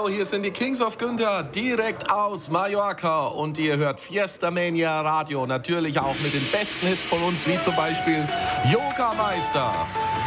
Hallo, hier sind die Kings of Günther, direkt aus Mallorca. Und ihr hört Fiesta Mania Radio, natürlich auch mit den besten Hits von uns, wie zum Beispiel Yoga Meister.